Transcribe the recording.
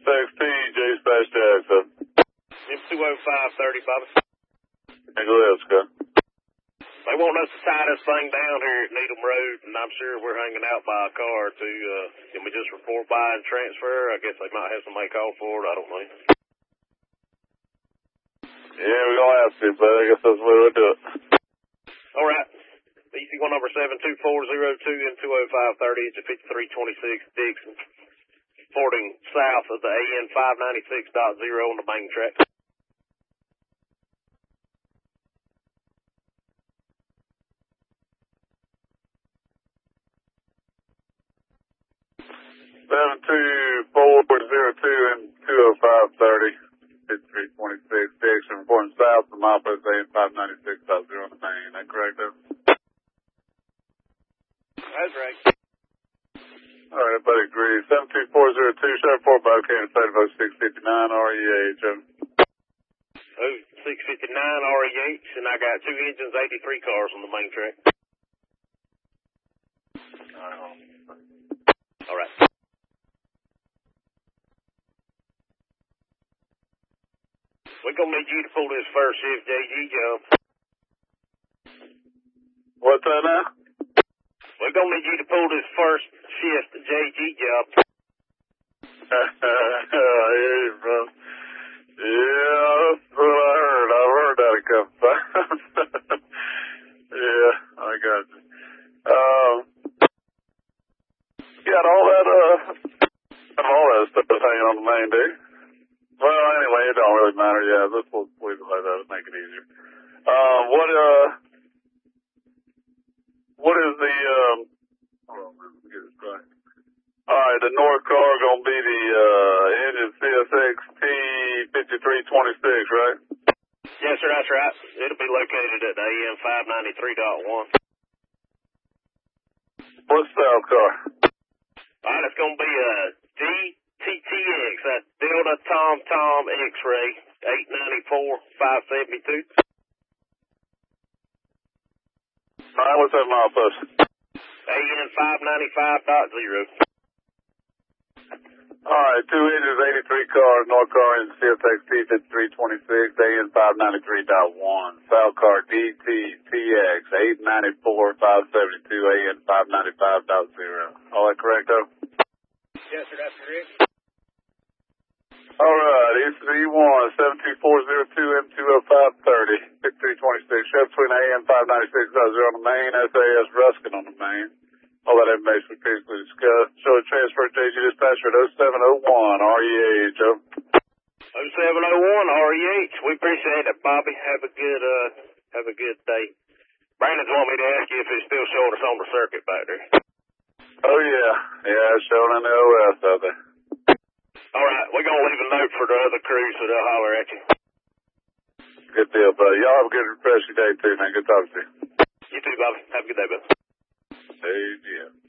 CSXT, J-Spash Jackson. M20530, Bobby. Hey, go ahead, Scott. They want us to tie this thing down here at Needham Road, and I'm sure we're hanging out by a car to, can we just report by and transfer? I guess they might have somebody call for it, I don't know. Yeah, we're gonna have to, but I guess that's the way we'll do it. All right. EC1 number 72402 M20530, it's a 5326 Dixon, porting south of the AN 596.0 on the main track. Seven two four 02 and 20530, 5326 Dixon, reporting south from Office AN 596.0 on the main. Is that correct, though? That's right. All right, everybody agrees. 72402, Sheriff Fort Buchanan, State of 0659 REH. 0659 REH, and I got 2 engines, 83 cars on the main track. All right. We're going to need you to pull this first shift JG jump. What's that now? We're going to need you to pull this first shift JG jump. I hear you, bro. Yeah, that's what I heard. I've heard that a couple times. Yeah, I got you. You got all that stuff hanging on the main, dude. Well, anyway, it don't really matter. Yeah, let's leave it like that. Let's make it easier. What is the, hold on, let me get this right. Alright, the north car gonna be the, engine CSXT 5326, right? Yes, sir, that's right. It'll be located at the AN 593.1. What's the car? Alright, it's gonna be a DTTX, that's Delta Tom Tom X-Ray, 894-572. Alright, what's that mile plus? AN 595.0. Alright, 2 engines, 83 cars, north car engine CSXT 5326, AN 593.1. South car DTTX 894-572, AN 595.0. All that correct, though? Yes, sir, that's correct. Alright, EC1 72402 M20530, 5326, Chef Twin AN 596.0 on the main, SAS Ruskin on the main. All that information we previously discussed. Show a transfer JG dispatcher at 0701 REH. 0701 REH. We appreciate it, Bobby. Have a good day. Brandon's want me to ask you if it's still showing us on the circuit back there. Oh yeah. Yeah, it's showing in the OS out there. All right, we're going to leave a note for the other crews so they'll holler at you. Good deal, buddy. Y'all have a good rest of your day too, man. Good talking to you. You too, Bobby. Have a good day, buddy. Hey, yeah.